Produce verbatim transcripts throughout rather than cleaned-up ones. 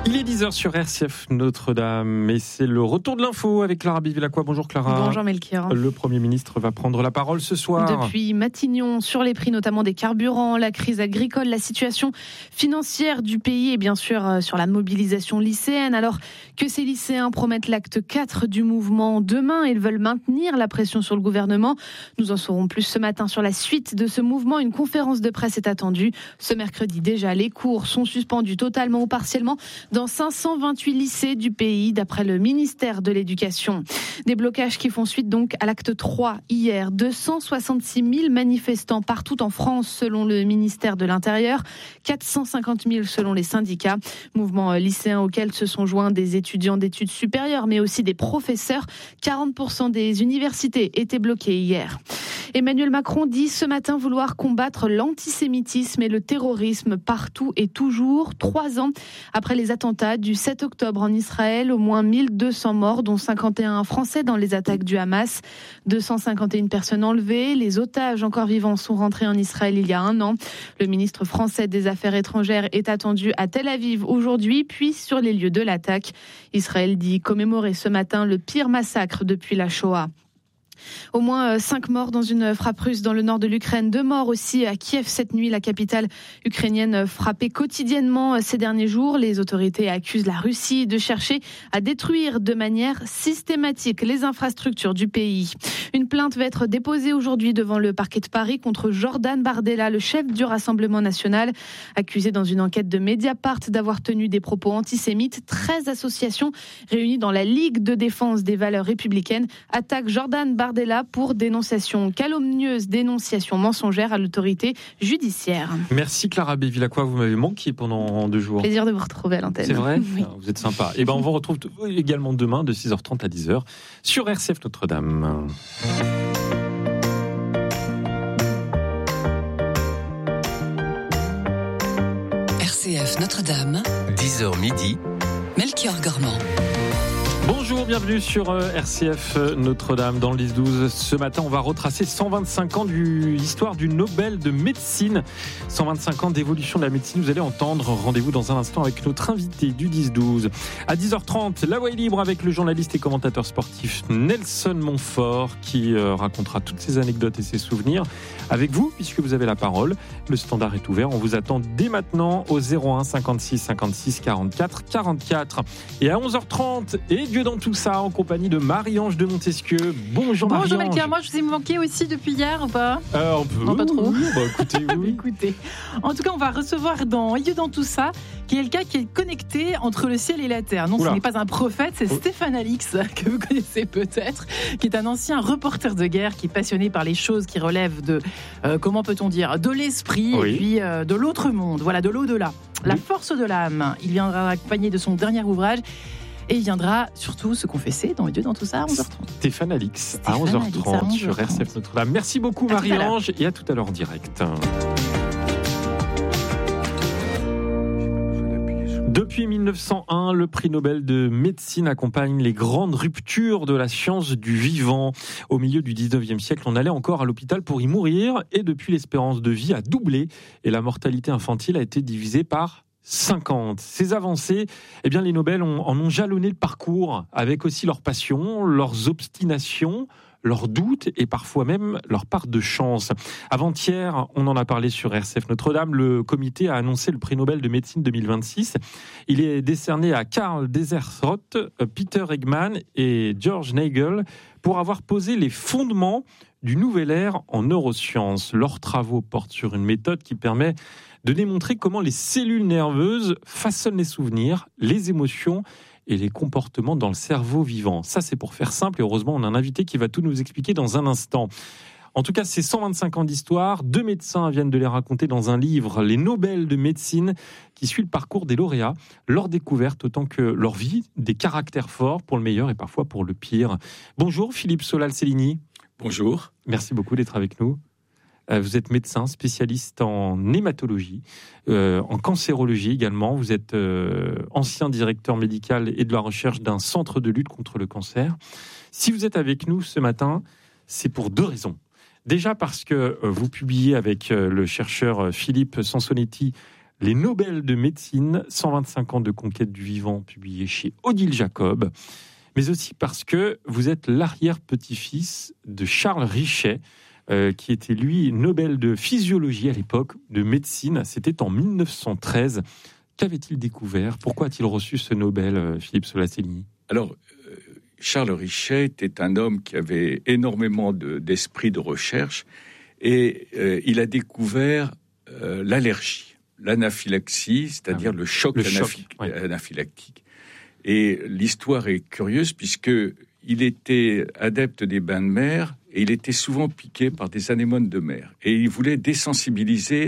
Il est dix heures sur R C F Notre-Dame et c'est le retour de l'info avec Clara Bevilacqua. Bonjour Clara. Bonjour Melchior. Le Premier ministre va prendre la parole ce soir. Depuis Matignon, sur les prix notamment des carburants, la crise agricole, la situation financière du pays et bien sûr sur la mobilisation lycéenne. Alors que ces lycéens promettent l'acte quatre du mouvement demain, ils veulent maintenir la pression sur le gouvernement. Nous en saurons plus ce matin sur la suite de ce mouvement. Une conférence de presse est attendue. Ce mercredi déjà, les cours sont suspendus totalement ou partiellement dans cinq cent vingt-huit lycées du pays, d'après le ministère de l'Éducation. Des blocages qui font suite donc à l'acte trois hier. deux cent soixante-six mille manifestants partout en France selon le ministère de l'Intérieur, quatre cent cinquante mille selon les syndicats. Mouvement lycéen auquel se sont joints des étudiants d'études supérieures, mais aussi des professeurs. quarante pour cent des universités étaient bloquées hier. Emmanuel Macron dit ce matin vouloir combattre l'antisémitisme et le terrorisme partout et toujours. Trois ans après les attentats du sept octobre en Israël, au moins mille deux cents morts, dont cinquante et un Français dans les attaques du Hamas. deux cent cinquante et une personnes enlevées. Les otages encore vivants sont rentrés en Israël il y a un an. Le ministre français des Affaires étrangères est attendu à Tel Aviv aujourd'hui, puis sur les lieux de l'attaque. Israël dit commémorer ce matin le pire massacre depuis la Shoah. Au moins cinq morts dans une frappe russe dans le nord de l'Ukraine. Deux morts aussi à Kiev cette nuit, la capitale ukrainienne frappée quotidiennement ces derniers jours. Les autorités accusent la Russie de chercher à détruire de manière systématique les infrastructures du pays. Une plainte va être déposée aujourd'hui devant le parquet de Paris contre Jordan Bardella, le chef du Rassemblement national, accusé dans une enquête de Mediapart d'avoir tenu des propos antisémites. treize associations réunies dans la Ligue de défense des valeurs républicaines attaquent Jordan Bardella pour dénonciation calomnieuse, dénonciation mensongère à l'autorité judiciaire. Merci Clara Bevilacqua, vous m'avez manqué pendant deux jours. Plaisir de vous retrouver à l'antenne. C'est vrai ? Oui. Vous êtes sympa. Et ben on vous retrouve également demain de six heures trente à dix heures sur R C F Notre-Dame. R C F Notre-Dame, dix heures midi, Melchior Gormand. Bonjour, bienvenue sur R C F Notre-Dame dans le dix douze. Ce matin, on va retracer cent vingt-cinq ans de l'histoire du Nobel de médecine. cent vingt-cinq ans d'évolution de la médecine. Vous allez entendre. Rendez-vous dans un instant avec notre invité du dix douze. À dix heures trente, la voix est libre avec le journaliste et commentateur sportif Nelson Montfort qui racontera toutes ses anecdotes et ses souvenirs avec vous puisque vous avez la parole. Le standard est ouvert. On vous attend dès maintenant au zéro un cinquante-six cinquante-six quarante-quatre quarante-quatre. Et à onze heures trente, et Dieu dans tout ça, en compagnie de Marie-Ange de Montesquieu. Bonjour Marie-Ange. Bonjour Melchior, moi je vous ai manqué aussi depuis hier ou pas ? euh, On peut. Non, pas trop. Oui, bah, écoutez, oui. Écoutez, en tout cas on va recevoir dans Dieu dans tout ça quelqu'un qui est connecté entre le ciel et la terre. Non, Oula. Ce n'est pas un prophète, c'est oh. Stéphane Alix, que vous connaissez peut-être, qui est un ancien reporter de guerre, qui est passionné par les choses qui relèvent de, euh, comment peut-on dire, de l'esprit oui. Et puis euh, de l'autre monde, voilà, de l'au-delà. La oui. force de l'âme. Il viendra accompagné de son dernier ouvrage. Et il viendra surtout se confesser dans Dieu dans tout ça à onze heures trente. Stéphane Alix à onze heures trente sur R C F Notre-Dame. Merci beaucoup à Marie-Ange et à tout à l'heure en direct. Depuis mille neuf cent un, le prix Nobel de médecine accompagne les grandes ruptures de la science du vivant. Au milieu du dix-neuvième siècle, on allait encore à l'hôpital pour y mourir et depuis l'espérance de vie a doublé et la mortalité infantile a été divisée par cinquante. Ces avancées, eh bien, les Nobel ont, en ont jalonné le parcours avec aussi leurs passions, leurs obstinations, leurs doutes et parfois même leur part de chance. Avant-hier, on en a parlé sur R C F Notre-Dame, le comité a annoncé le prix Nobel de médecine deux mille vingt-six. Il est décerné à Karl Desserthoff, Peter Eggman et George Nagel pour avoir posé les fondements du nouvel ère en neurosciences. Leurs travaux portent sur une méthode qui permet de démontrer comment les cellules nerveuses façonnent les souvenirs, les émotions et les comportements dans le cerveau vivant. Ça, c'est pour faire simple et heureusement, on a un invité qui va tout nous expliquer dans un instant. En tout cas, c'est cent vingt-cinq ans d'histoire. Deux médecins viennent de les raconter dans un livre, Les Nobel de médecine, qui suit le parcours des lauréats, leur découverte autant que leur vie, des caractères forts pour le meilleur et parfois pour le pire. Bonjour Philippe Solal-Cellini. Bonjour. Merci beaucoup d'être avec nous. Vous êtes médecin, spécialiste en hématologie, euh, en cancérologie également. Vous êtes euh, ancien directeur médical et de la recherche d'un centre de lutte contre le cancer. Si vous êtes avec nous ce matin, c'est pour deux raisons. Déjà parce que vous publiez avec le chercheur Philippe Sansonetti Les Nobel de médecine, cent vingt-cinq ans de conquête du vivant, publié chez Odile Jacob. Mais aussi parce que vous êtes l'arrière-petit-fils de Charles Richet, euh, qui était lui Nobel de physiologie à l'époque, de médecine. C'était en mille neuf cent treize. Qu'avait-il découvert ? Pourquoi a-t-il reçu ce Nobel, euh, Philippe Sola-Céligny ? Alors, euh, Charles Richet était un homme qui avait énormément de, d'esprit de recherche et euh, il a découvert euh, l'allergie, l'anaphylaxie, c'est-à-dire ah oui. le choc, le anaphy- choc oui. anaphylactique. Et l'histoire est curieuse puisque il était adepte des bains de mer et il était souvent piqué par des anémones de mer. Et il voulait désensibiliser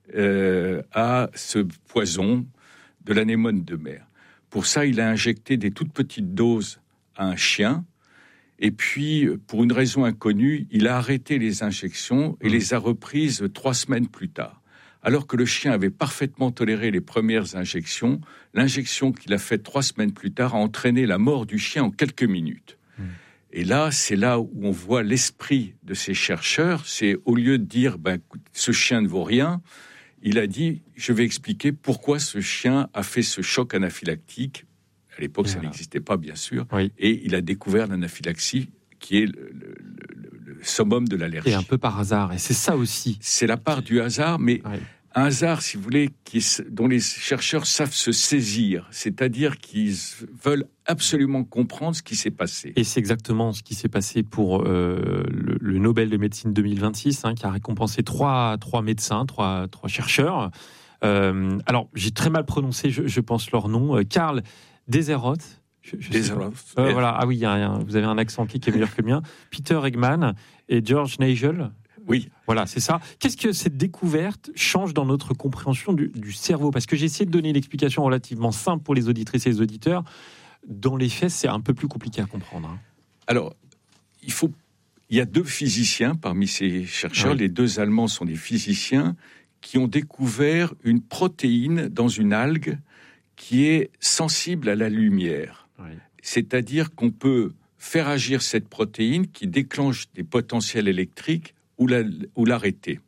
euh, à ce poison de l'anémone de mer. Pour ça, il a injecté des toutes petites doses à un chien. Et puis, pour une raison inconnue, il a arrêté les injections et mmh. les a reprises trois semaines plus tard. Alors que le chien avait parfaitement toléré les premières injections, l'injection qu'il a faite trois semaines plus tard a entraîné la mort du chien en quelques minutes. Mmh. Et là, c'est là où on voit l'esprit de ces chercheurs. C'est au lieu de dire ben, « ce chien ne vaut rien », il a dit « je vais expliquer pourquoi ce chien a fait ce choc anaphylactique ». À l'époque, voilà. ça n'existait pas, bien sûr. Oui. Et il a découvert l'anaphylaxie, qui est le, le, le, le summum de l'allergie. Et un peu par hasard, et c'est ça aussi. C'est la part du hasard, mais oui. un hasard, si vous voulez, qui, dont les chercheurs savent se saisir, c'est-à-dire qu'ils veulent absolument comprendre ce qui s'est passé. Et c'est exactement ce qui s'est passé pour euh, le, le Nobel de médecine deux mille vingt-six, hein, qui a récompensé trois, trois médecins, trois, trois chercheurs. Euh, alors, j'ai très mal prononcé, je, je pense, leur nom. Euh, Karl Deseroth. Deseroth. Euh, voilà. Ah oui, y a, y a, vous avez un accent qui est meilleur que le mien. Peter Eggman et George Nagel. Oui. Voilà, c'est ça. Qu'est-ce que cette découverte change dans notre compréhension du, du cerveau ? Parce que j'ai essayé de donner une explication relativement simple pour les auditrices et les auditeurs. Dans les faits, c'est un peu plus compliqué à comprendre. Hein. Alors, il faut. Il y a deux physiciens parmi ces chercheurs. Oui. Les deux Allemands sont des physiciens qui ont découvert une protéine dans une algue qui est sensible à la lumière. Oui. C'est-à-dire qu'on peut faire agir cette protéine qui déclenche des potentiels électriques ou, la, ou l'arrêter.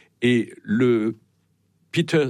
Et le Peter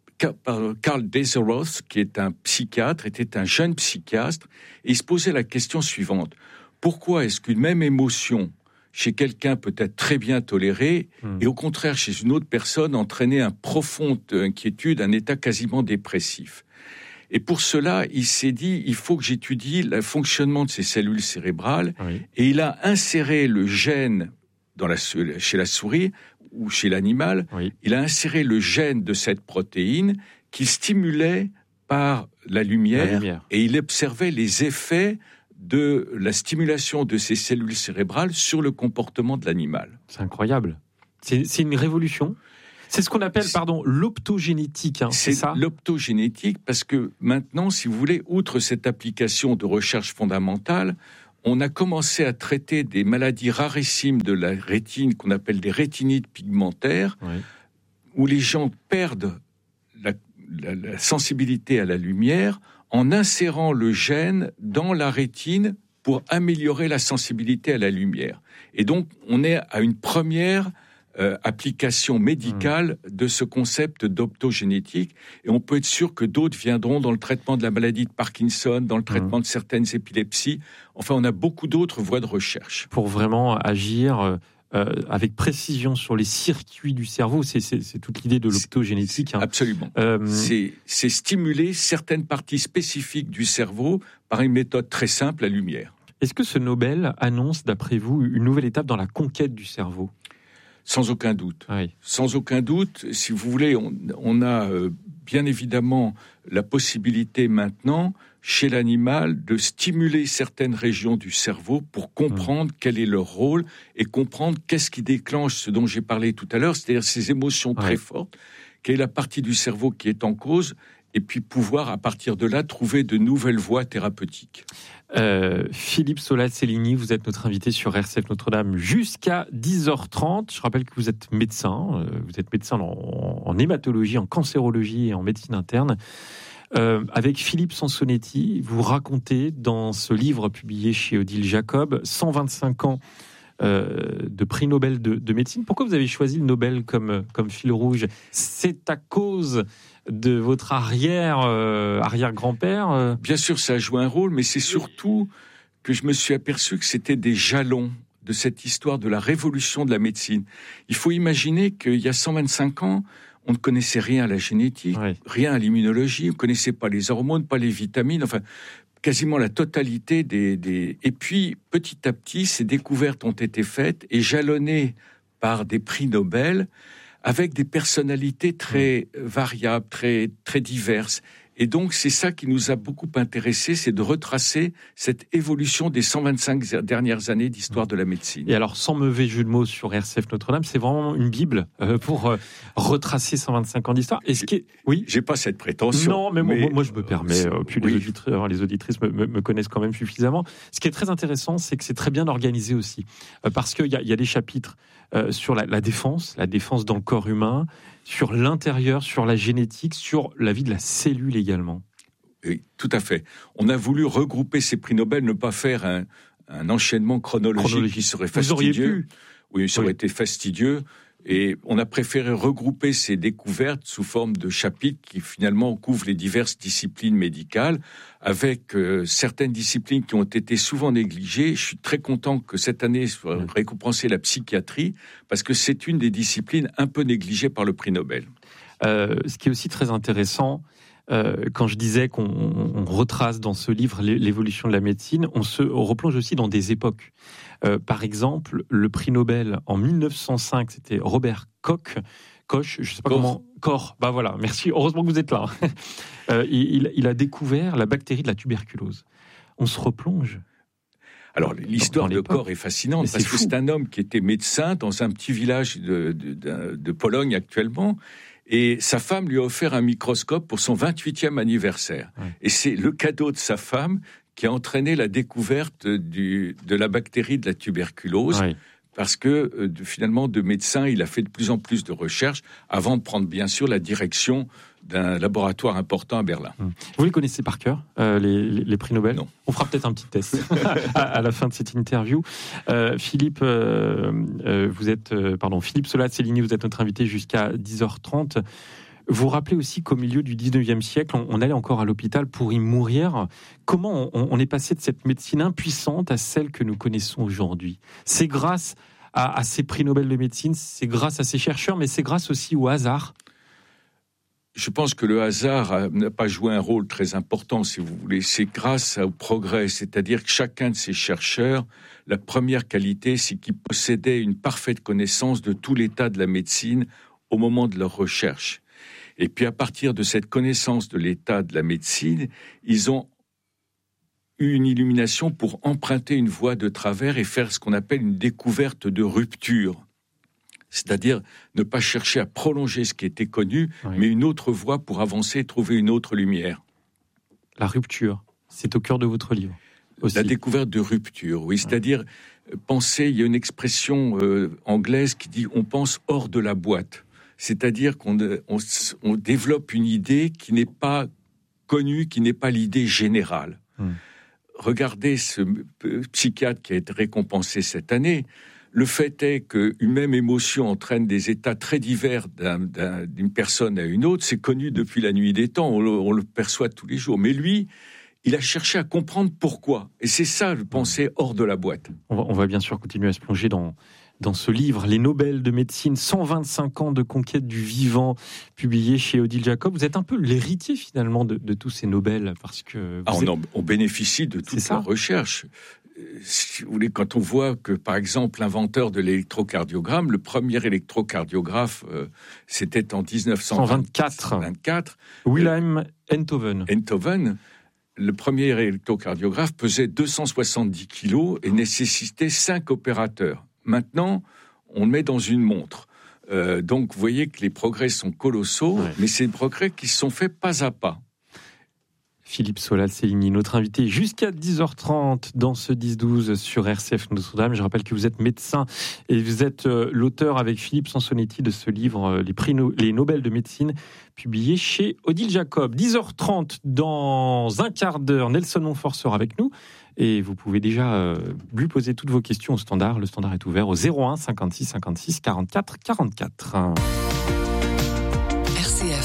Karl Deseroth, qui est un psychiatre, était un jeune psychiatre, et il se posait la question suivante. Pourquoi est-ce qu'une même émotion chez quelqu'un peut être très bien tolérée mmh. et au contraire chez une autre personne entraîner une profonde inquiétude, un état quasiment dépressif ? Et pour cela, il s'est dit, il faut que j'étudie le fonctionnement de ces cellules cérébrales. Oui. Et il a inséré le gène dans la, chez la souris ou chez l'animal. Oui. Il a inséré le gène de cette protéine qu'il stimulait par la lumière, la lumière. Et il observait les effets de la stimulation de ces cellules cérébrales sur le comportement de l'animal. C'est incroyable. C'est, c'est une révolution. C'est ce qu'on appelle, pardon, l'optogénétique, hein, c'est, c'est ça ? L'optogénétique, parce que maintenant, si vous voulez, outre cette application de recherche fondamentale, on a commencé à traiter des maladies rarissimes de la rétine, qu'on appelle des rétinites pigmentaires, oui. où les gens perdent la, la, la sensibilité à la lumière en insérant le gène dans la rétine pour améliorer la sensibilité à la lumière. Et donc, on est à une première... Euh, application médicale de ce concept d'optogénétique, et on peut être sûr que d'autres viendront dans le traitement de la maladie de Parkinson, dans le traitement mmh. de certaines épilepsies. Enfin, on a beaucoup d'autres voies de recherche. Pour vraiment agir euh, avec précision sur les circuits du cerveau, c'est, c'est, c'est toute l'idée de l'optogénétique. Hein. Absolument. Euh... C'est, c'est stimuler certaines parties spécifiques du cerveau par une méthode très simple, la lumière. Est-ce que ce Nobel annonce, d'après vous, une nouvelle étape dans la conquête du cerveau ? Sans aucun doute. Oui. Sans aucun doute, si vous voulez, on, on a euh, bien évidemment la possibilité maintenant, chez l'animal, de stimuler certaines régions du cerveau pour comprendre mmh. quel est leur rôle et comprendre qu'est-ce qui déclenche ce dont j'ai parlé tout à l'heure, c'est-à-dire ces émotions très oui. fortes, quelle est la partie du cerveau qui est en cause, et puis pouvoir, à partir de là, trouver de nouvelles voies thérapeutiques. Euh, Philippe Sola-Céligny, vous êtes notre invité sur R C F Notre-Dame jusqu'à dix heures trente. Je rappelle que vous êtes médecin, euh, vous êtes médecin en, en hématologie, en cancérologie et en médecine interne. Euh, avec Philippe Sansonetti, vous racontez dans ce livre publié chez Odile Jacob cent vingt-cinq ans euh, de prix Nobel de, de médecine. Pourquoi vous avez choisi le Nobel comme, comme fil rouge ? C'est à cause de votre arrière, euh, arrière-grand-père. Euh... Bien sûr, ça a joué un rôle, mais c'est surtout que je me suis aperçu que c'était des jalons de cette histoire de la révolution de la médecine. Il faut imaginer qu'il y a cent vingt-cinq ans, on ne connaissait rien à la génétique, oui. rien à l'immunologie, on ne connaissait pas les hormones, pas les vitamines, enfin, quasiment la totalité des, des... Et puis, petit à petit, ces découvertes ont été faites et jalonnées par des prix Nobel avec des personnalités très mmh. variables, très, très diverses. Et donc, c'est ça qui nous a beaucoup intéressés, c'est de retracer cette évolution des cent vingt-cinq dernières années d'histoire de la médecine. Et alors, sans mauvais jeu de mots sur R C F Notre-Dame, c'est vraiment une bible euh, pour euh, retracer cent vingt-cinq ans d'histoire. Et ce qui est... Oui, j'ai pas cette prétention. Non, mais, mais... Moi, moi, je me permets. Euh, puis oui. les, auditeurs, les auditrices me, me, me connaissent quand même suffisamment. Ce qui est très intéressant, c'est que c'est très bien organisé aussi, euh, parce qu'il y a, y a des chapitres euh, sur la, la défense, la défense dans le corps humain, sur l'intérieur, sur la génétique, sur la vie de la cellule également. Oui, tout à fait. On a voulu regrouper ces prix Nobel, ne pas faire un, un enchaînement chronologique, chronologique qui serait fastidieux. Vous auriez pu. Oui, ça oui. aurait été fastidieux. Et on a préféré regrouper ces découvertes sous forme de chapitres qui finalement couvrent les diverses disciplines médicales, avec euh, certaines disciplines qui ont été souvent négligées. Je suis très content que cette année soit mmh. récompensée la psychiatrie, parce que c'est une des disciplines un peu négligées par le prix Nobel. Euh, ce qui est aussi très intéressant, Euh, quand je disais qu'on on retrace dans ce livre l'évolution de la médecine, on se on replonge aussi dans des époques. Euh, par exemple, le prix Nobel en mille neuf cent cinq, c'était Robert Koch. Koch, je sais pas Koch. comment. Koch, bah voilà, merci. Heureusement que vous êtes là. euh, il, il a découvert la bactérie de la tuberculose. On se replonge. Alors, l'histoire de Koch est fascinante, parce que c'est un homme qui était médecin dans un petit village de, de, de, de Pologne actuellement. Et sa femme lui a offert un microscope pour son vingt-huitième anniversaire. Ouais. Et c'est le cadeau de sa femme qui a entraîné la découverte du, de la bactérie de la tuberculose. Ouais. Parce que, euh, de, finalement, de médecin, il a fait de plus en plus de recherches avant de prendre, bien sûr, la direction d'un laboratoire important à Berlin. Vous les connaissez par cœur, euh, les, les, les prix Nobel ? Non. On fera peut-être un petit test à, à la fin de cette interview. Euh, Philippe, euh, euh, vous êtes, euh, pardon, Philippe Solat-Céligny, vous êtes notre invité jusqu'à dix heures trente. Vous rappelez aussi qu'au milieu du dix-neuvième siècle, on, on allait encore à l'hôpital pour y mourir. Comment on, on est passé de cette médecine impuissante à celle que nous connaissons aujourd'hui ? C'est grâce à, à ces prix Nobel de médecine, c'est grâce à ces chercheurs, mais c'est grâce aussi au hasard. Je pense que le hasard n'a pas joué un rôle très important, si vous voulez. C'est grâce au progrès, c'est-à-dire que chacun de ces chercheurs, la première qualité, c'est qu'ils possédaient une parfaite connaissance de tout l'état de la médecine au moment de leur recherche. Et puis à partir de cette connaissance de l'état de la médecine, ils ont eu une illumination pour emprunter une voie de travers et faire ce qu'on appelle une découverte de rupture. C'est-à-dire ne pas chercher à prolonger ce qui était connu, oui. mais une autre voie pour avancer et trouver une autre lumière. La rupture, c'est au cœur de votre livre aussi. La découverte de rupture, oui. C'est-à-dire, oui. penser, il y a une expression euh, anglaise qui dit « on pense hors de la boîte ». C'est-à-dire qu'on on, on développe une idée qui n'est pas connue, qui n'est pas l'idée générale. Hum. Regardez ce psychiatre qui a été récompensé cette année. Le fait est qu'une même émotion entraîne des états très divers d'un, d'un, d'une personne à une autre. C'est connu depuis la nuit des temps, on le, on le perçoit tous les jours. Mais lui, il a cherché à comprendre pourquoi. Et c'est ça, le penser hors de la boîte. On va, on va bien sûr continuer à se plonger dans, dans ce livre, Les Nobel de médecine, cent vingt-cinq ans de conquête du vivant, publié chez Odile Jacob. Vous êtes un peu l'héritier finalement de, de tous ces Nobel, parce que... Ah, on, êtes... en, on bénéficie de toute la recherche. Si vous voulez, quand on voit que, par exemple, l'inventeur de l'électrocardiogramme, le premier électrocardiographe, euh, c'était en dix-neuf cent vingt-quatre. vingt-quatre. Wilhelm Enthoven. Enthoven, le premier électrocardiographe pesait deux cent soixante-dix kilos et nécessitait cinq opérateurs. Maintenant, on le met dans une montre. Euh, donc, vous voyez que les progrès sont colossaux, ouais. mais c'est des progrès qui se sont faits pas à pas. Philippe Solat-Céligny, notre invité jusqu'à dix heures trente dans ce dix douze sur R C F Notre-Dame. Je rappelle que vous êtes médecin et vous êtes euh, l'auteur avec Philippe Sansonetti de ce livre, euh, les, prix no- les Nobel de médecine, publié chez Odile Jacob. dix heures trente, dans un quart d'heure, Nelson Montfort sera avec nous. Et vous pouvez déjà euh, lui poser toutes vos questions au standard. Le standard est ouvert au zéro un cinquante-six cinquante-six quarante-quatre quarante-quatre. R C F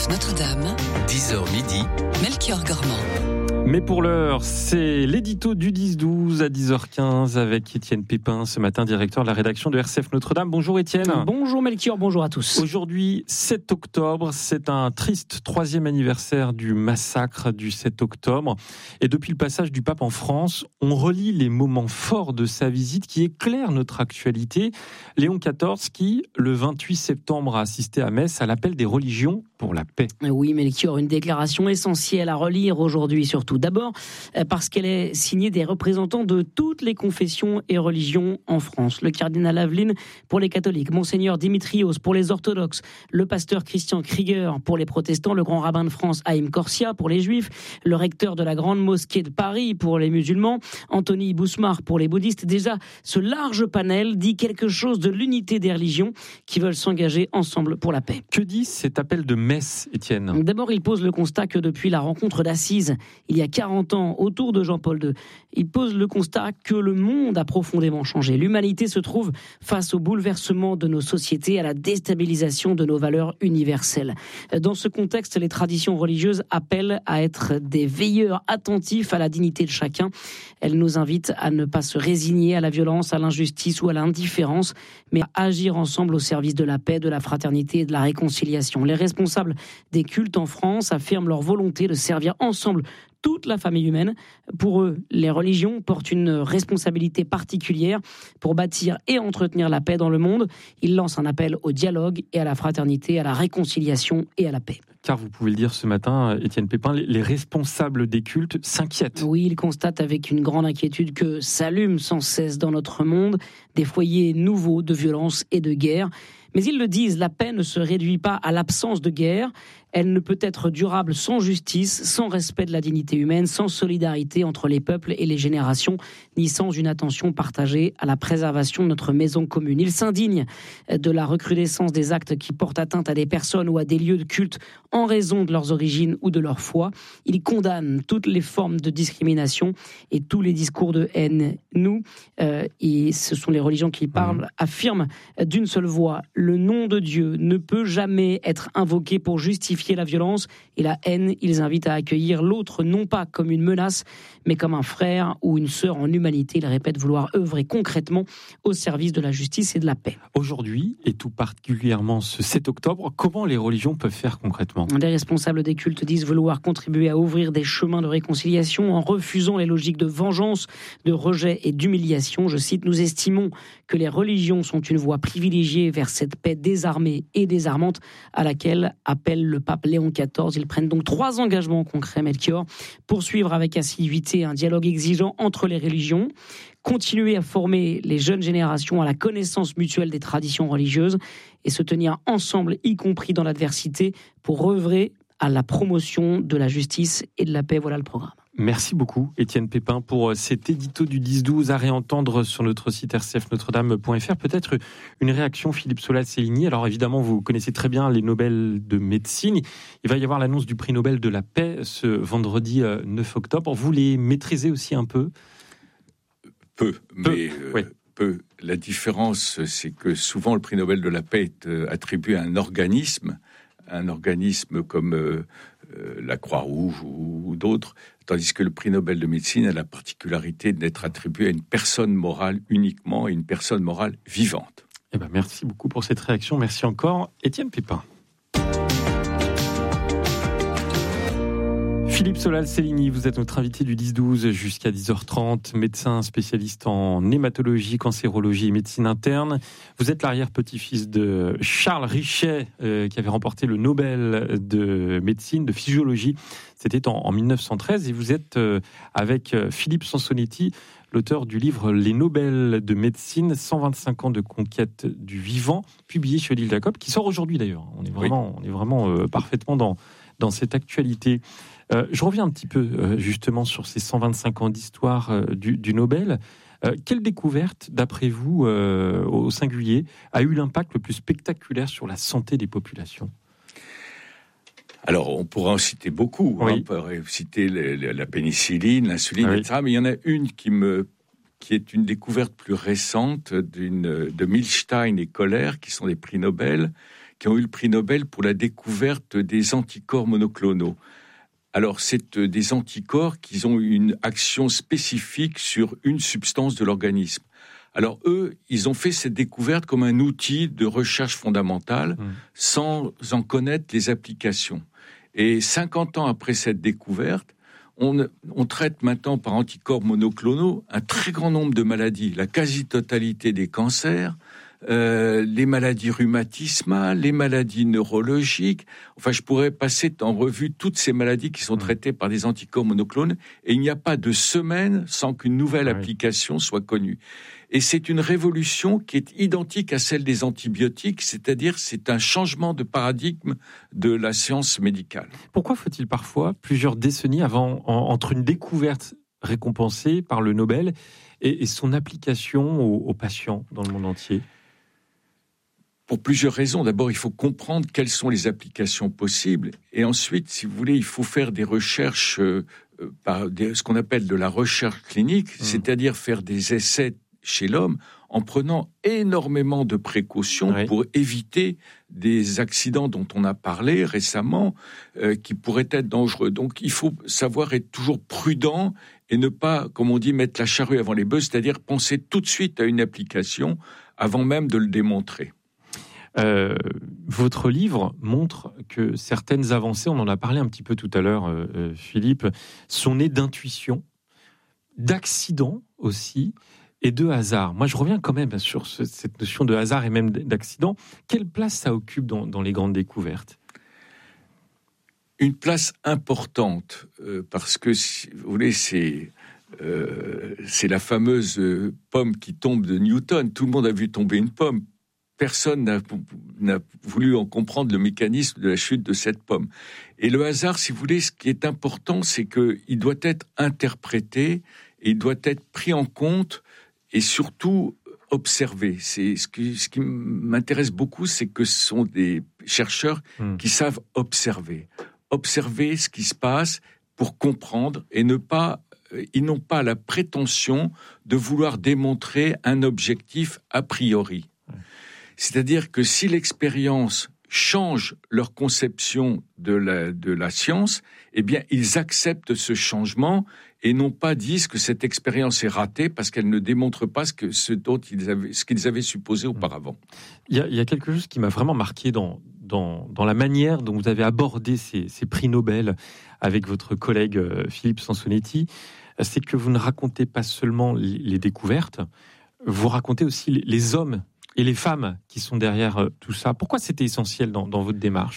F Notre-Dame, dix heures midi, Melchior Gormand. Mais pour l'heure, c'est l'édito du dix douze à dix heures quinze avec Étienne Pépin, ce matin directeur de la rédaction de R C F Notre-Dame. Bonjour Étienne. Bonjour Melchior, bonjour à tous. Aujourd'hui, sept octobre, c'est un triste troisième anniversaire du massacre du sept octobre. Et depuis le passage du pape en France, on relit les moments forts de sa visite qui éclairent notre actualité. Léon quatorze qui, le vingt-huit septembre, a assisté à messe à l'appel des religions pour la paix. Oui Melchior, une déclaration essentielle à relire aujourd'hui surtout. D'abord parce qu'elle est signée des représentants de toutes les confessions et religions en France. Le cardinal Aveline pour les catholiques, Monseigneur Dimitrios pour les orthodoxes, le pasteur Christian Krieger pour les protestants, le grand rabbin de France Haïm Corsia pour les juifs, le recteur de la grande mosquée de Paris pour les musulmans, Anthony Bousmar pour les bouddhistes. Déjà, ce large panel dit quelque chose de l'unité des religions qui veulent s'engager ensemble pour la paix. Que dit cet appel de messe, Étienne ? D'abord, il pose le constat que depuis la rencontre d'Assise, il y a quarante ans, autour de Jean-Paul deux, il pose le constat que le monde a profondément changé. L'humanité se trouve face au bouleversement de nos sociétés, à la déstabilisation de nos valeurs universelles. Dans ce contexte, les traditions religieuses appellent à être des veilleurs attentifs à la dignité de chacun. Elles nous invitent à ne pas se résigner à la violence, à l'injustice ou à l'indifférence, mais à agir ensemble au service de la paix, de la fraternité et de la réconciliation. Les responsables des cultes en France affirment leur volonté de servir ensemble toute la famille humaine. Pour eux, les religions portent une responsabilité particulière pour bâtir et entretenir la paix dans le monde. Ils lancent un appel au dialogue et à la fraternité, à la réconciliation et à la paix. Car vous pouvez le dire ce matin, Étienne Pépin, les responsables des cultes s'inquiètent. Oui, ils constatent avec une grande inquiétude que s'allument sans cesse dans notre monde des foyers nouveaux de violence et de guerre. Mais ils le disent, la paix ne se réduit pas à l'absence de guerre. Elle ne peut être durable sans justice, sans respect de la dignité humaine, sans solidarité entre les peuples et les générations, ni sans une attention partagée à la préservation de notre maison commune. Ils s'indignent de la recrudescence des actes qui portent atteinte à des personnes ou à des lieux de culte en raison de leurs origines ou de leur foi. Ils condamnent toutes les formes de discrimination et tous les discours de haine. Nous, euh, et ce sont les religions qui parlent, mmh. affirment d'une seule voix: le nom de Dieu ne peut jamais être invoqué pour justifier la violence et la haine. Ils invitent à accueillir l'autre non pas comme une menace, mais comme un frère ou une sœur en humanité. Ils répètent vouloir œuvrer concrètement au service de la justice et de la paix. Aujourd'hui, et tout particulièrement ce sept octobre, comment les religions peuvent faire concrètement ? Les responsables des cultes disent vouloir contribuer à ouvrir des chemins de réconciliation en refusant les logiques de vengeance, de rejet et d'humiliation. Je cite: nous estimons que les religions sont une voie privilégiée vers cette paix désarmée et désarmante à laquelle appelle le pape Léon quatorze. Ils prennent donc trois engagements concrets, Melchior. Poursuivre avec assiduité un dialogue exigeant entre les religions, continuer à former les jeunes générations à la connaissance mutuelle des traditions religieuses et se tenir ensemble, y compris dans l'adversité, pour œuvrer à la promotion de la justice et de la paix. Voilà le programme. Merci beaucoup, Étienne Pépin, pour cet édito du dix douze à réentendre sur notre site r c f notre dame point f r. Peut-être une réaction, Philippe Solal-Céligny. Alors évidemment, vous connaissez très bien les Nobel de médecine. Il va y avoir l'annonce du prix Nobel de la paix ce vendredi neuf octobre. Vous les maîtrisez aussi un peu ? Peu, mais peu, euh, oui. peu. La différence, c'est que souvent le prix Nobel de la paix est euh, attribué à un organisme, un organisme comme euh, euh, la Croix-Rouge ou, ou d'autres, tandis que le prix Nobel de médecine a la particularité d'être attribué à une personne morale uniquement, et une personne morale vivante. Eh ben, merci beaucoup pour cette réaction. Merci encore, Étienne Pépin. Philippe Solal-Céligny, vous êtes notre invité du dix douze jusqu'à dix heures trente, médecin spécialiste en hématologie, cancérologie et médecine interne. Vous êtes l'arrière-petit-fils de Charles Richet, euh, qui avait remporté le Nobel de médecine, de physiologie. C'était en, en mille neuf cent treize et vous êtes euh, avec Philippe Sansonetti, l'auteur du livre Les Nobel de médecine, cent vingt-cinq ans de conquête du vivant, publié chez Odile Jacob, qui sort aujourd'hui d'ailleurs. On est vraiment, oui. on est vraiment euh, parfaitement dans, dans cette actualité. Euh, je reviens un petit peu euh, justement sur ces cent vingt-cinq ans d'histoire euh, du, du Nobel. Euh, quelle découverte, d'après vous, euh, au singulier, a eu l'impact le plus spectaculaire sur la santé des populations ? Alors, on pourra en citer beaucoup. Oui. Hein, on pourrait citer les, les, la pénicilline, l'insuline, oui. et cetera. Mais il y en a une qui me, qui est une découverte plus récente d'une, de Milstein et Kohler, qui sont des prix Nobel, qui ont eu le prix Nobel pour la découverte des anticorps monoclonaux. Alors, c'est des anticorps qui ont une action spécifique sur une substance de l'organisme. Alors, eux, ils ont fait cette découverte comme un outil de recherche fondamentale, mmh. sans en connaître les applications. Et cinquante ans après cette découverte, on, on traite maintenant par anticorps monoclonaux un très grand nombre de maladies, la quasi-totalité des cancers, euh, les maladies rhumatismales, les maladies neurologiques. Enfin, je pourrais passer en revue toutes ces maladies qui sont traitées par des anticorps monoclonaux, et il n'y a pas de semaine sans qu'une nouvelle oui. application soit connue. Et c'est une révolution qui est identique à celle des antibiotiques, c'est-à-dire c'est un changement de paradigme de la science médicale. Pourquoi faut-il parfois plusieurs décennies avant, en, entre une découverte récompensée par le Nobel et, et son application aux, aux patients dans le monde entier ? Pour plusieurs raisons. D'abord, il faut comprendre quelles sont les applications possibles. Et ensuite, si vous voulez, il faut faire des recherches, euh, par des, ce qu'on appelle de la recherche clinique, mmh. c'est-à-dire faire des essais chez l'homme, en prenant énormément de précautions oui. pour éviter des accidents dont on a parlé récemment, euh, qui pourraient être dangereux. Donc, il faut savoir être toujours prudent et ne pas, comme on dit, mettre la charrue avant les bœufs, c'est-à-dire penser tout de suite à une application avant même de le démontrer. Euh, votre livre montre que certaines avancées, on en a parlé un petit peu tout à l'heure, euh, Philippe, sont nées d'intuition, d'accidents aussi, et de hasard. Moi, je reviens quand même sur ce, cette notion de hasard et même d'accident. Quelle place ça occupe dans, dans les grandes découvertes ? Une place importante, euh, parce que, si vous voulez, c'est, euh, c'est la fameuse pomme qui tombe de Newton. Tout le monde a vu tomber une pomme. Personne n'a, n'a voulu en comprendre le mécanisme de la chute de cette pomme. Et le hasard, si vous voulez, ce qui est important, c'est qu'il doit être interprété et il doit être pris en compte et surtout observé. C'est ce qui, ce qui m'intéresse beaucoup, c'est que ce sont des chercheurs mmh. qui savent observer. Observer ce qui se passe pour comprendre et ne pas... Ils n'ont pas la prétention de vouloir démontrer un objectif a priori. Mmh. C'est-à-dire que si l'expérience change leur conception de la, de la science, eh bien, ils acceptent ce changement et non pas disent que cette expérience est ratée parce qu'elle ne démontre pas ce, que, ce, dont ils avaient, ce qu'ils avaient supposé auparavant. Il y a, il y a quelque chose qui m'a vraiment marqué dans, dans, dans la manière dont vous avez abordé ces, ces prix Nobel avec votre collègue Philippe Sansonetti, c'est que vous ne racontez pas seulement les, les découvertes, vous racontez aussi les, les hommes et les femmes qui sont derrière tout ça. Pourquoi c'était essentiel dans, dans votre démarche ?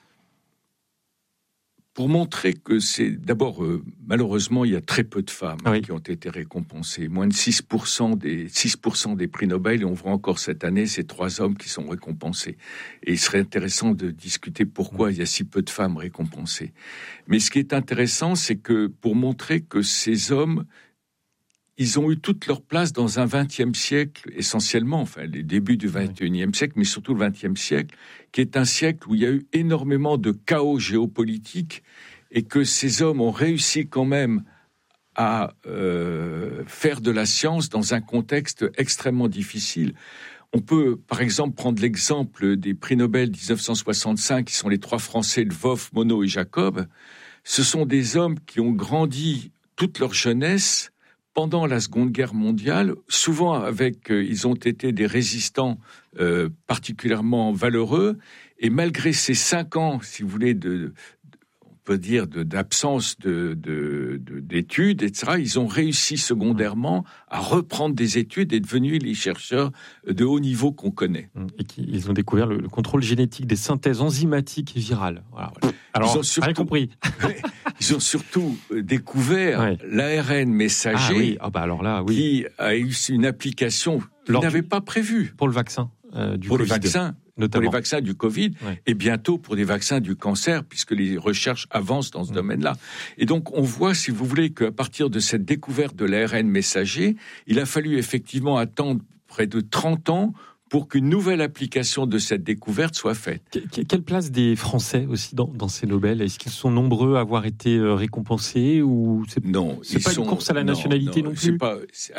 Pour montrer que c'est... D'abord, euh, malheureusement, il y a très peu de femmes oui. qui ont été récompensées. Moins de six pour cent des, six pour cent des prix Nobel, et on voit encore cette année, c'est trois hommes qui sont récompensés. Et il serait intéressant de discuter pourquoi il y a si peu de femmes récompensées. Mais ce qui est intéressant, c'est que pour montrer que ces hommes... Ils ont eu toute leur place dans un vingtième siècle, essentiellement, enfin, les débuts du vingt et unième siècle, mais surtout le vingtième siècle, qui est un siècle où il y a eu énormément de chaos géopolitique et que ces hommes ont réussi quand même à euh, faire de la science dans un contexte extrêmement difficile. On peut, par exemple, prendre l'exemple des prix Nobel dix-neuf cent soixante-cinq, qui sont les trois Français, Lvov, Monod et Jacob. Ce sont des hommes qui ont grandi toute leur jeunesse pendant la Seconde Guerre mondiale, souvent avec, euh, ils ont été des résistants euh, particulièrement valeureux, et malgré ces cinq ans, si vous voulez, de, on peut dire de, d'absence de, de, de, d'études, et cetera, ils ont réussi secondairement à reprendre des études et devenus les chercheurs de haut niveau qu'on connaît. Et qui, ils ont découvert le, le contrôle génétique des synthèses enzymatiques et virales. Voilà. Alors, ils ont surtout, rien compris. Ils ont surtout découvert ouais. l'A R N messager, ah, oui. ah, bah alors là, oui. qui a eu une application qu'ils n'avaient pas prévue. Pour le vaccin euh, du pour Covid. Les vaccins, pour les vaccins du Covid, ouais. et bientôt pour des vaccins du cancer, puisque les recherches avancent dans ce mmh. domaine-là. Et donc, on voit, si vous voulez, qu'à partir de cette découverte de l'A R N messager, il a fallu effectivement attendre près de trente ans pour qu'une nouvelle application de cette découverte soit faite. Que, quelle place des Français aussi dans, dans ces Nobel ? Est-ce qu'ils sont nombreux à avoir été récompensés ou c'est, non, c'est pas sont, une course à la nationalité non, non, non plus c'est pas, c'est, alors,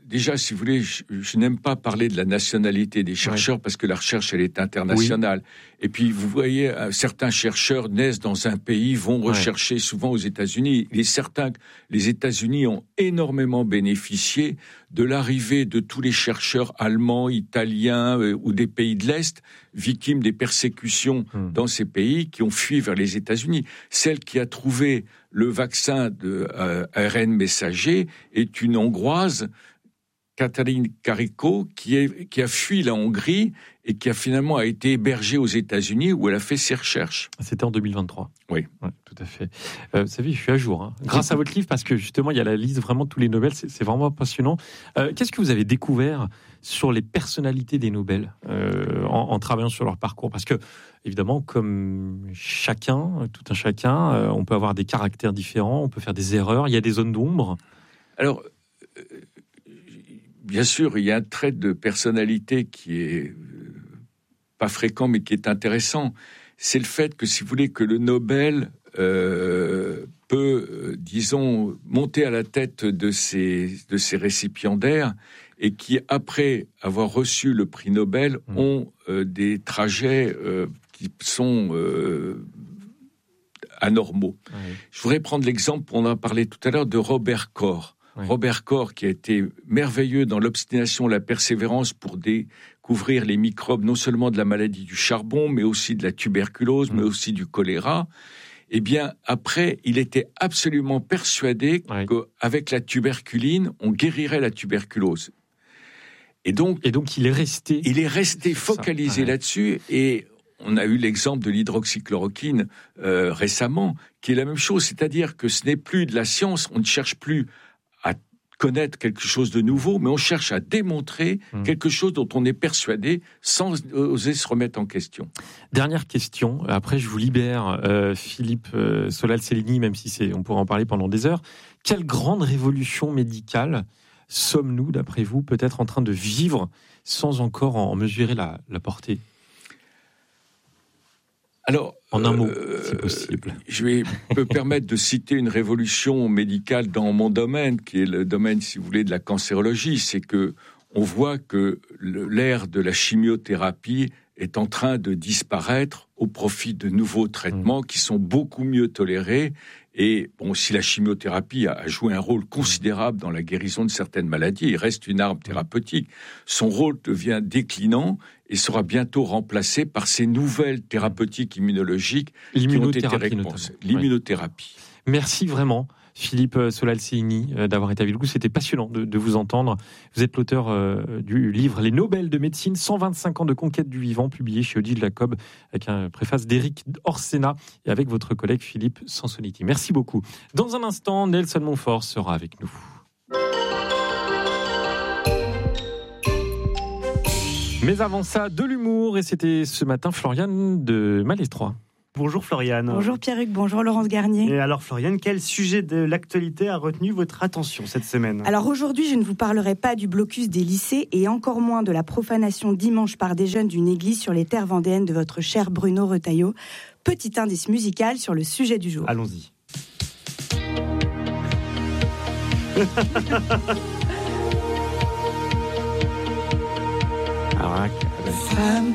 déjà, si vous voulez, je, je n'aime pas parler de la nationalité des chercheurs, ouais. parce que la recherche, elle est internationale. Oui. Et puis, vous voyez, certains chercheurs naissent dans un pays, vont rechercher ouais. souvent aux États-Unis. Il est certain que les États-Unis ont énormément bénéficié de l'arrivée de tous les chercheurs allemands, italiens euh, ou des pays de l'Est, victimes des persécutions mmh. dans ces pays, qui ont fui vers les États-Unis. Celle qui a trouvé le vaccin de euh, A R N messager est une Hongroise, Katalin Karikó, qui, est, qui a fui la Hongrie et qui a finalement a été hébergée aux États-Unis où elle a fait ses recherches. C'était en deux mille vingt-trois. Oui. Ouais, tout à fait. Euh, vous savez, je suis à jour, hein, grâce à votre livre, parce que justement, il y a la liste vraiment de tous les Nobel, c'est, c'est vraiment passionnant. Euh, qu'est-ce que vous avez découvert sur les personnalités des Nobel euh, en, en travaillant sur leur parcours ? Parce que, évidemment, comme chacun, tout un chacun, euh, on peut avoir des caractères différents, on peut faire des erreurs, il y a des zones d'ombre. Alors, euh, bien sûr, il y a un trait de personnalité qui est pas fréquent, mais qui est intéressant. C'est le fait que, si vous voulez, que le Nobel euh, peut, euh, disons, monter à la tête de ses, de ses récipiendaires et qui, après avoir reçu le prix Nobel, mmh. ont euh, des trajets euh, qui sont euh, anormaux. Mmh. Je voudrais prendre l'exemple, on en a parlé tout à l'heure, de Robert Koch. Oui. Robert Koch, qui a été merveilleux dans l'obstination, la persévérance pour découvrir les microbes, non seulement de la maladie du charbon, mais aussi de la tuberculose, mmh. mais aussi du choléra. Eh bien, après, il était absolument persuadé oui. qu'avec la tuberculine, on guérirait la tuberculose. Et donc, et donc il est resté... Il est resté focalisé ouais. là-dessus, et... On a eu l'exemple de l'hydroxychloroquine euh, récemment, qui est la même chose, c'est-à-dire que ce n'est plus de la science, on ne cherche plus à connaître quelque chose de nouveau, mais on cherche à démontrer mmh. quelque chose dont on est persuadé sans oser se remettre en question. Dernière question, après je vous libère, euh, Philippe euh, Solal-Cellini, même si c'est, on pourrait en parler pendant des heures. Quelle grande révolution médicale sommes-nous, d'après vous, peut-être en train de vivre sans encore en mesurer la, la portée ? Alors, en un mot, euh, si possible. Je vais me permettre de citer une révolution médicale dans mon domaine, qui est le domaine, si vous voulez, de la cancérologie. C'est que on voit que le, l'ère de la chimiothérapie est en train de disparaître au profit de nouveaux traitements mmh. qui sont beaucoup mieux tolérés. Et bon, si la chimiothérapie a joué un rôle considérable dans la guérison de certaines maladies, il reste une arme thérapeutique. Son rôle devient déclinant et sera bientôt remplacé par ces nouvelles thérapeutiques immunologiques qui ont été récompensées. L'immunothérapie. Merci vraiment, Philippe Solal-Cellini, d'avoir été avec nous. C'était passionnant de, de vous entendre. Vous êtes l'auteur euh, du livre Les Nobel de médecine, cent vingt-cinq ans de conquête du vivant, publié chez Odile Jacob, avec un préface d'Éric Orsena et avec votre collègue Philippe Sansoniti. Merci beaucoup. Dans un instant, Nelson Montfort sera avec nous. Mais avant ça, de l'humour, et c'était ce matin Floriane de Malestroit. Bonjour Floriane. Bonjour Pierruc, bonjour Laurence Garnier. Et alors Floriane, quel sujet de l'actualité a retenu votre attention cette semaine ? Alors aujourd'hui, je ne vous parlerai pas du blocus des lycées et encore moins de la profanation dimanche par des jeunes d'une église sur les terres vendéennes de votre cher Bruno Retailleau. Petit indice musical sur le sujet du jour. Allons-y. Femme,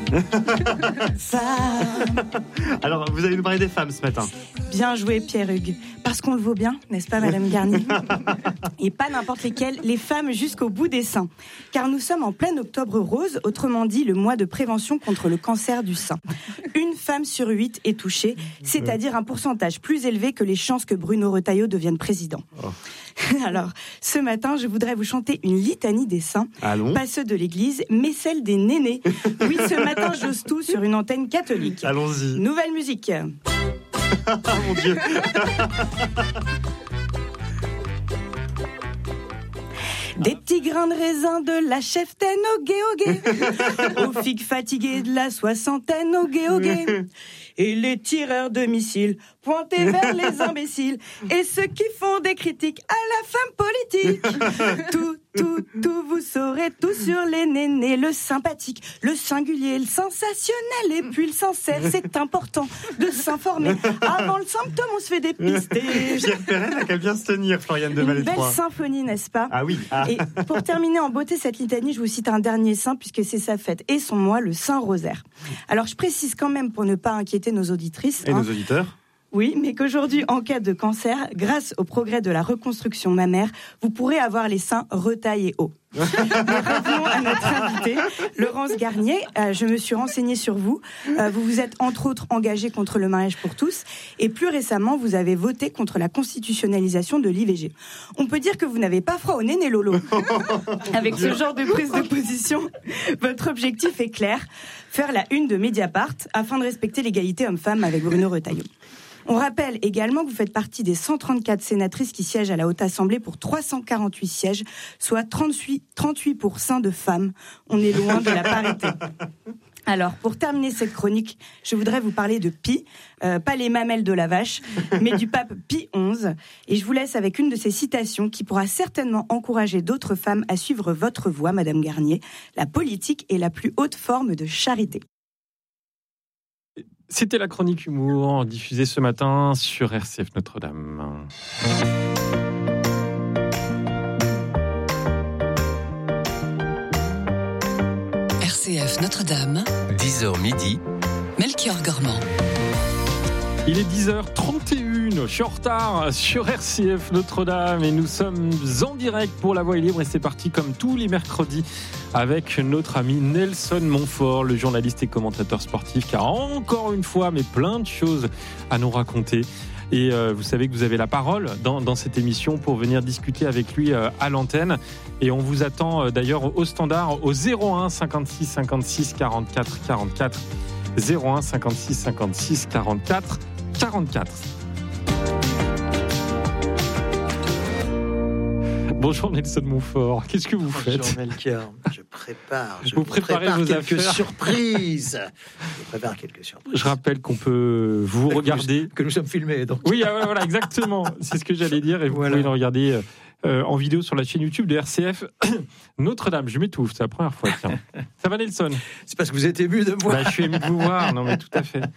femme. Alors, vous allez nous parler des femmes ce matin. Bien joué, Pierre-Hugues. Parce qu'on le vaut bien, n'est-ce pas, Madame Garnier ? Et pas n'importe lesquelles, les femmes jusqu'au bout des seins. Car nous sommes en plein octobre rose, autrement dit le mois de prévention contre le cancer du sein. Une femme sur huit est touchée, c'est-à-dire un pourcentage plus élevé que les chances que Bruno Retailleau devienne président. Oh. Alors, ce matin, je voudrais vous chanter une litanie des saints. Allons. Pas ceux de l'église, mais celle des nénés. Oui, ce matin, j'ose tout sur une antenne catholique. Allons-y. Nouvelle musique. Oh mon Dieu. Des petits grains de raisin, de la cheftaine au gué-au-gué. Aux figues fatiguées de la soixantaine au gué-au-gué. Et les tireurs de missiles pointés vers les imbéciles. Et ceux qui font des critiques à la femme politique. Tout tout, tout, vous saurez tout sur les nénés, le sympathique, le singulier, le sensationnel et puis le sincère. C'est important de s'informer. Avant le symptôme, on se fait dépister. Pierre Perret, à qu'elle vient se tenir, Floriane de Une Malétroit. belle symphonie, n'est-ce pas? Ah oui. Ah. Et pour terminer en beauté cette litanie, je vous cite un dernier saint, puisque c'est sa fête et son mois, le Saint Rosaire. Alors je précise quand même, pour ne pas inquiéter nos auditrices... Et hein, nos auditeurs. Oui, mais qu'aujourd'hui, en cas de cancer, grâce au progrès de la reconstruction mammaire, vous pourrez avoir les seins retaillés hauts. Mais revenons à notre invité, Laurence Garnier. Euh, je me suis renseignée sur vous. Euh, vous vous êtes entre autres engagée contre le mariage pour tous, et plus récemment, vous avez voté contre la constitutionnalisation de l'I V G. On peut dire que vous n'avez pas froid au nez, né, Lolo. Avec ce genre de prise de position, votre objectif est clair, faire la une de Mediapart afin de respecter l'égalité homme-femme avec Bruno Retailleau. On rappelle également que vous faites partie des cent trente-quatre sénatrices qui siègent à la Haute Assemblée pour trois cent quarante-huit sièges, soit trente-huit, trente-huit pour cent de femmes. On est loin de la parité. Alors, pour terminer cette chronique, je voudrais vous parler de Pi, euh, pas les mamelles de la vache, mais du pape Pie onze. Et je vous laisse avec une de ces citations qui pourra certainement encourager d'autres femmes à suivre votre voie, Madame Garnier. La politique est la plus haute forme de charité. C'était la chronique humour diffusée ce matin sur R C F Notre-Dame. R C F Notre-Dame, dix heures midi, Melchior Gormand. Il est dix heures trente et une, je suis en retard sur R C F Notre-Dame et nous sommes en direct pour La Voix est libre et c'est parti comme tous les mercredis avec notre ami Nelson Montfort, le journaliste et commentateur sportif qui a encore une fois mais plein de choses à nous raconter. Et euh, vous savez que vous avez la parole dans, dans cette émission pour venir discuter avec lui euh, à l'antenne. Et on vous attend euh, d'ailleurs au standard au zéro un cinquante-six cinquante-six quarante-quatre quarante-quatre. zéro un cinquante-six cinquante-six quarante-quatre quarante-quatre. Bonjour Nelson Montfort, qu'est-ce que vous faites? Bonjour Melchior, je prépare. Je vous, vous préparez prépare vos quelques affaires. surprises. Je prépare quelques surprises. Je rappelle qu'on peut vous regarder. Que nous sommes filmés, donc. Oui, ah ouais, voilà, exactement. C'est ce que j'allais dire. Et vous Voilà. pouvez le regarder euh, en vidéo sur la chaîne YouTube de R C F Notre-Dame. Je m'étouffe, c'est la première fois. Tiens. Ça va Nelson? C'est parce que vous êtes ému de me voir. Bah, je suis ému de vous voir. Non, mais tout à fait.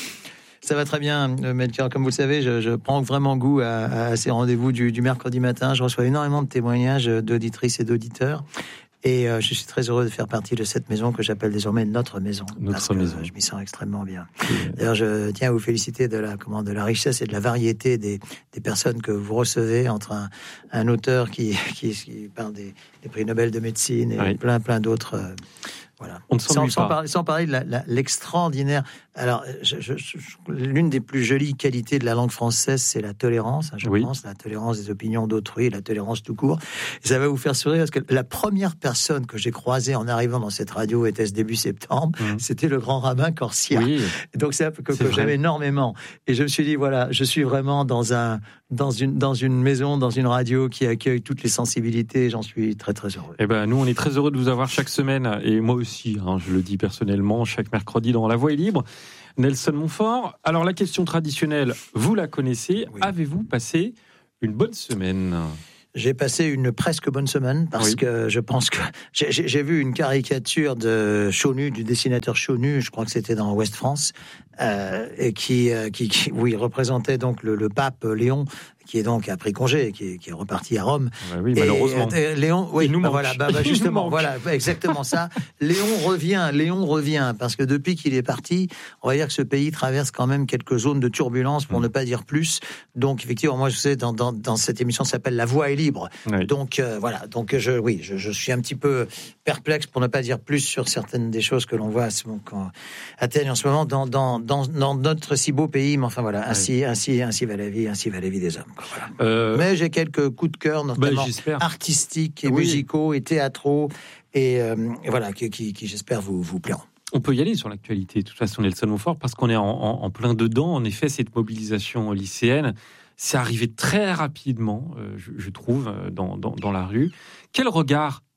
Ça va très bien, Melchior. Comme vous le savez, je, je prends vraiment goût à, à ces rendez-vous du, du mercredi matin. Je reçois énormément de témoignages d'auditrices et d'auditeurs. Et euh, je suis très heureux de faire partie de cette maison que j'appelle désormais notre maison. Notre parce que maison. Je m'y sens extrêmement bien. D'ailleurs, je tiens à vous féliciter de la, comment, de la richesse et de la variété des, des personnes que vous recevez, entre un, un auteur qui, qui, qui parle des, des prix Nobel de médecine et Oui. plein, plein d'autres. Euh, voilà. On ne sans, s'ennuie sans pas. parler, sans parler de la, la, l'extraordinaire. Alors, je, je, je, l'une des plus jolies qualités de la langue française, c'est la tolérance. Hein, je Oui. pense, la tolérance des opinions d'autrui, la tolérance tout court. Et ça va vous faire sourire parce que la première personne que j'ai croisée en arrivant dans cette radio était ce début septembre. Mmh. C'était le grand rabbin Corsia. Oui. Donc c'est un peu que, C'est que vrai. j'aime énormément. Et je me suis dit voilà, je suis vraiment dans un dans une dans une maison, dans une radio qui accueille toutes les sensibilités. J'en suis très très heureux. Eh ben, nous, on est très heureux de vous avoir chaque semaine, et moi aussi, hein, je le dis personnellement, chaque mercredi dans La Voix est libre. Nelson Montfort. Alors, la question traditionnelle, vous la connaissez. Oui. Avez-vous passé une bonne semaine? J'ai passé une presque bonne semaine parce Oui. que je pense que j'ai, j'ai- j'ai vu une caricature de Chaunu, du dessinateur Chaunu, je crois que c'était dans Ouest France, euh, et qui, euh, qui, qui, où il représentait donc le, le pape Léon, qui est donc a pris congé, qui est, qui est reparti à Rome. Bah oui, Et, malheureusement. euh, Léon, oui, Il nous bah manque. voilà, bah, bah, Il nous justement, manque. voilà, bah, exactement ça. Léon revient, Léon revient, parce que depuis qu'il est parti, on va dire que ce pays traverse quand même quelques zones de turbulence, pour Mm. ne pas dire plus. Donc, effectivement, moi, je sais, dans, dans, dans cette émission, ça s'appelle La Voix est libre. Oui. Donc, euh, voilà. Donc, je, oui, je, je suis un petit peu perplexe, pour ne pas dire plus, sur certaines des choses que l'on voit à ce moment, quand, à Athènes en ce moment, dans, dans, dans, dans notre si beau pays. Mais enfin, voilà, ainsi, ainsi, ainsi va la vie, ainsi va la vie des hommes. Quoi, voilà. Euh, Mais j'ai quelques coups de cœur, bah, notamment j'espère. artistiques et Oui. musicaux et théâtraux, et, euh, et voilà, qui, qui, qui j'espère vous, vous plairont. On peut y aller sur l'actualité, de toute façon, Nelson Montfort, parce qu'on est en, en- en plein dedans. En effet, cette mobilisation lycéenne, c'est arrivé très rapidement, euh, je, je trouve, euh, dans, dans, dans la rue. Quel regard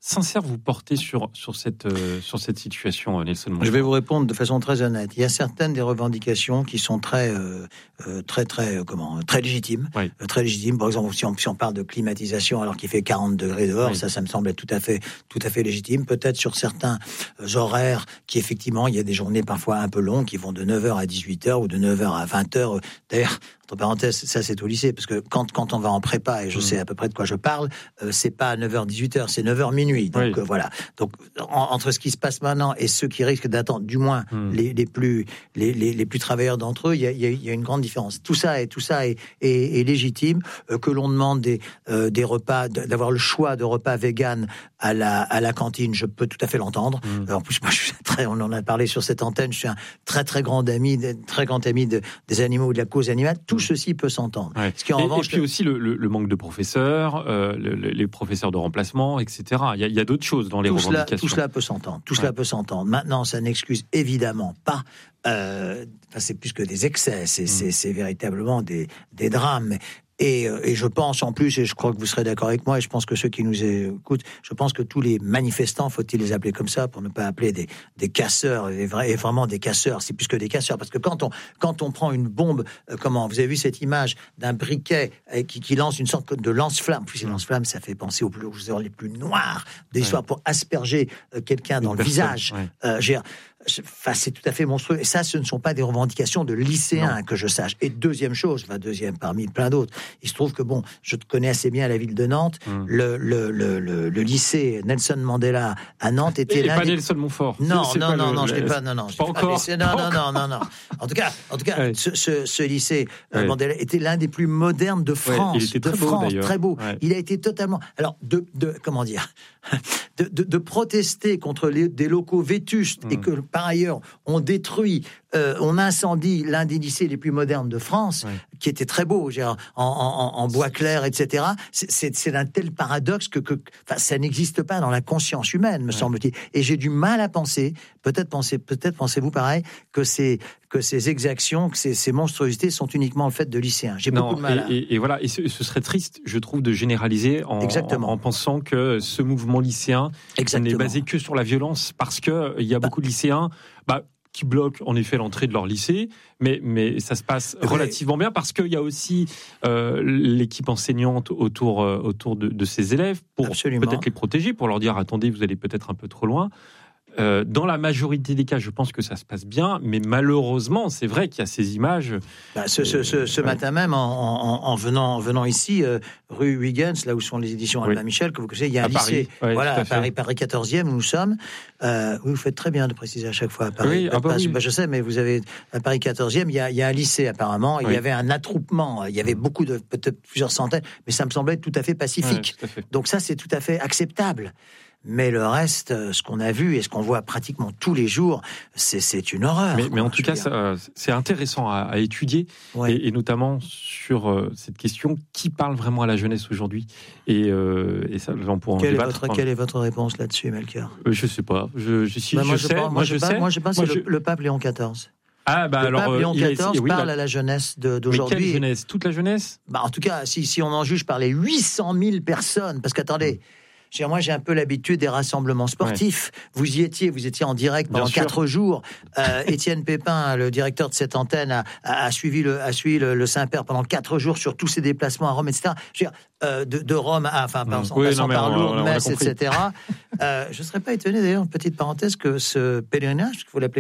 sincère vous portez sur, sur, cette, euh, sur cette situation, Nelson Montfort? Je vais vous répondre de façon très honnête. Il y a certaines des revendications qui sont très, euh, euh, très, très, euh, comment, très légitimes. Oui. Euh, très légitimes. Par exemple, si on, si on parle de climatisation alors qu'il fait quarante degrés dehors, oui. ça, ça me semble être tout à fait, tout à fait légitime. Peut-être sur certains euh, horaires qui, effectivement, il y a des journées parfois un peu longues qui vont de neuf heures à dix-huit heures ou de neuf heures à vingt heures. D'ailleurs, entre parenthèses, ça c'est au lycée, parce que quand, quand on va en prépa, et je mmh. sais à peu près de quoi je parle, euh, c'est pas neuf heures dix-huit heures, c'est neuf heures minuit. Donc oui. euh, voilà. Donc en, entre ce qui se passe maintenant et ceux qui risquent d'attendre, du moins mmh. les, les plus les, les, les plus travailleurs d'entre eux, il y a, y, a, y a une grande différence. Tout ça est tout ça est, est, est légitime. Euh, que l'on demande des euh, des repas, d'avoir le choix de repas véganes à la à la cantine, je peux tout à fait l'entendre. Mmh. En plus, moi, je suis très, on en a parlé sur cette antenne. Je suis un très très grand ami, très grand ami de, des animaux et de la cause animale. Tout ceci peut s'entendre. Ouais. Ce qui, en et, revanche, et puis aussi le, le, le manque de professeurs, euh, le, les professeurs de remplacement, et cetera. Il y a, il y a d'autres choses dans les tout revendications. Cela, tout cela peut s'entendre. Tout ouais. cela peut s'entendre. Maintenant, ça n'excuse évidemment pas. Euh, enfin, c'est plus que des excès. C'est, mmh. c'est, c'est véritablement des, des drames. Et, et je pense en plus, et je crois que vous serez d'accord avec moi, et je pense que ceux qui nous écoutent, je pense que tous les manifestants, faut-il les appeler comme ça, pour ne pas appeler des, des casseurs, et, vra- et vraiment des casseurs, c'est plus que des casseurs, parce que quand on, quand on prend une bombe, euh, comment, vous avez vu cette image d'un briquet euh, qui, qui lance une sorte de lance-flamme, plus ces lance-flammes, ça fait penser aux, plus, aux heures les plus noires de l'histoire, ouais. pour asperger euh, quelqu'un dans une le personne, visage. Ouais. Euh, j'ai, Enfin, c'est tout à fait monstrueux. Et ça, ce ne sont pas des revendications de lycéens, non. que je sache. Et deuxième chose, enfin, deuxième parmi plein d'autres, il se trouve que, bon, je te connais assez bien la ville de Nantes. Hum. Le, le, le, le, le lycée Nelson Mandela à Nantes était et l'un pas des... Nelson Montfort. Non, c'est, c'est non, non, le, non, je le... l'ai pas, non, non. Pas encore. Pas non, non, non, non, non. En tout cas, en tout cas, ouais. ce, ce, ce lycée ouais. Mandela était l'un des plus modernes de France. Ouais, il était de très beau, France, d'ailleurs. très beau. Ouais. Il a été totalement, alors, de, de comment dire, de, de, de protester contre les, des locaux vétustes hum. et que, par ailleurs, on détruit, euh, on incendie l'un des lycées les plus modernes de France, ouais. qui était très beau, en, en, en bois clair, et cetera. C'est, c'est, c'est d'un tel paradoxe que, que ça n'existe pas dans la conscience humaine, me ouais. semble-t-il. Et j'ai du mal à penser, peut-être, pensez, peut-être pensez-vous pareil, que ces, que ces exactions, que ces, ces monstruosités sont uniquement le fait de lycéens. J'ai non, beaucoup de mal. Et, à... et, et voilà, et ce, ce serait triste, je trouve, de généraliser en, en, en pensant que ce mouvement lycéen Exactement. n'est basé que sur la violence, parce qu'il y a bah, beaucoup de lycéens... Bah, qui bloquent en effet l'entrée de leur lycée, mais, mais ça se passe relativement bien parce qu'il y a aussi euh, l'équipe enseignante autour, euh, autour de, de ces élèves pour Absolument. peut-être les protéger, pour leur dire attendez, vous allez peut-être un peu trop loin. Euh, dans la majorité des cas, je pense que ça se passe bien, mais malheureusement, c'est vrai qu'il y a ces images. Bah, ce ce, ce, ce ouais. matin même, en, en, en, venant, en venant ici, euh, rue Huygens, là où sont les éditions Albin oui. Michel, que vous connaissez, il y a un à lycée, Paris. Ouais, voilà, à Paris, Paris quatorzième, où nous sommes. Euh, oui, vous faites très bien de préciser à chaque fois à Paris. Oui, ah bah bah, oui. bah, je sais, mais vous avez à Paris quatorzième, il y a, il y a un lycée apparemment, oui. il y avait un attroupement, il y avait beaucoup de, peut-être plusieurs centaines, mais ça me semblait tout à fait pacifique. Ouais, tout à fait. Donc ça, c'est tout à fait acceptable. Mais le reste, ce qu'on a vu et ce qu'on voit pratiquement tous les jours, c'est, c'est une horreur. Mais, mais en tout cas, ça, c'est intéressant à, à étudier, ouais. et, et notamment sur euh, cette question qui parle vraiment à la jeunesse aujourd'hui. Et, euh, et ça, on pourra en quelle débattre. Est votre, quelle est votre réponse là-dessus, Melchior ? euh, Je sais pas. Je, je, si, bah, moi, je, je sais. Pense, moi, moi, je, je sais. sais. Moi, je pense moi, que je... le, le pape Léon quatorze. Ah bah le alors pape Léon quatorze a, oui, parle bah, à la jeunesse de, d'aujourd'hui. Mais quelle jeunesse ? Toute la jeunesse ? Bah, en tout cas, si, si on en juge par les huit cent mille personnes, parce qu'attendez. Mmh. Moi, j'ai un peu l'habitude des rassemblements sportifs. Ouais. Vous y étiez, vous étiez en direct pendant quatre jours. Euh, Étienne Pépin, le directeur de cette antenne, a, a, a suivi, le, a suivi le, le Saint-Père pendant quatre jours sur tous ses déplacements à Rome, et cetera. Je veux dire, euh, de, de Rome à, enfin, mmh. en oui, passant non, par Lourdes, Metz, et cetera. Euh, je ne serais pas étonné, d'ailleurs, une petite parenthèse, que ce pèlerinage, qu'il faut l'appeler